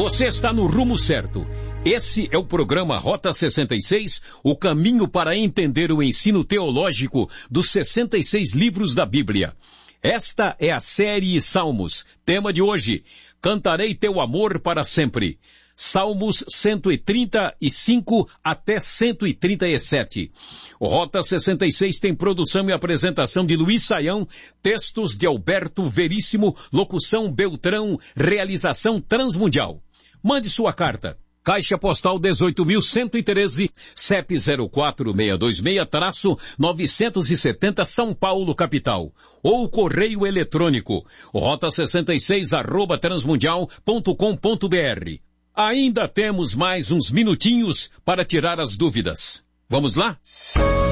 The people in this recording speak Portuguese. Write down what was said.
Você está no rumo certo. Esse é o programa Rota 66, o caminho para entender o ensino teológico dos 66 livros da Bíblia. Esta é a série Salmos. Tema de hoje, Cantarei teu amor para sempre. Salmos 135 até 137. O Rota 66 tem produção e apresentação de Luiz Saião, textos de Alberto Veríssimo, locução Beltrão, realização Transmundial. Mande sua carta. Caixa Postal 18.113, CEP 04626-970 São Paulo, capital. Ou correio eletrônico, rota66@transmundial.com.br. Ainda temos mais uns minutinhos para tirar as dúvidas. Vamos lá?